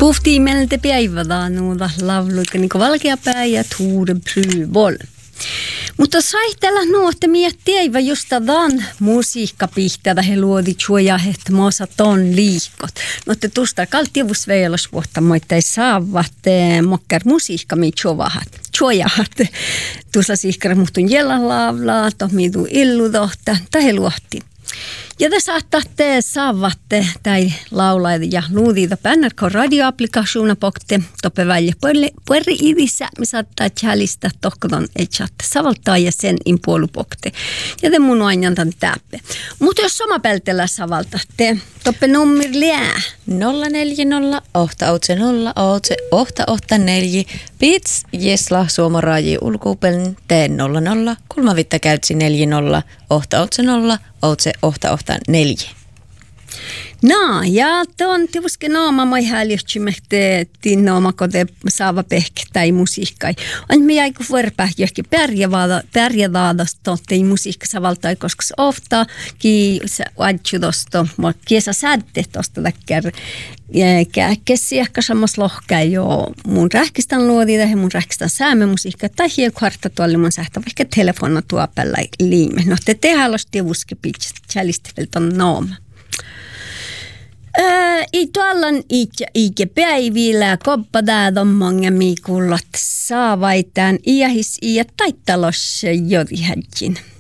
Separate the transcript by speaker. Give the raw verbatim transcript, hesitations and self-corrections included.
Speaker 1: Puhuttiin meiltä päivänä nuuta lauluja, niin kuin valkeapää ja tuuden pryvol. Mutta saitella nuotte miettiä just tämän musiikkapihtävä he luodi juoja, että moosa ton liikot. Mutta tuosta kaltiivus veilos vuotta moittai saavat mokkar musiikka mi juovahat. Juojahat. Tuossa siikkära muhtun jällan laavlaa, tohmiitu illudohta, tai he luohti. Ja te saattatte saavatte tai laulaa ja luudiita N R K radioapplikationa pokte toppe välja pueri idissä, me saattaa tjälistä tohkodon etsatte savaltaa ja sen inpuolu pokte. Ja te mun aina täppe. Mutta jos sama peltellä savaltatte, toppe nummer liää.
Speaker 2: nolla neljä nolla ohta outse nolla outse ohta ohta neljä Pits jesla suomaraaji ulkuupelin teen nolla nolla kulmavitta käytsi neljä nolla ohta outse nolla outse ohta ohta neljä.
Speaker 1: No, ja tuon tiuske nooma moi häljyhtsimehte tinnooma kode saava pehke tai musiikkai. On me jäi kun verpä johonkin pärjävaadasta tottei musiikka savaltai, koska ofta ki adju tosta, mutta kiesa sädde tosta täkkär kääkkesi ehkä samassa lohkaa jo mun rähkistän luodi tai mun rähkistän säämme musiikka tai hien kvarta tuolle mun sähtä vaikka telefona tuopella liime. No te tehdään los tiuske pitchistä tjälisteveltä nooma. I tuollan itse ikä päivillä koppadaan monga miikullot saavaitaan iähis iä taittalos jodihätkin.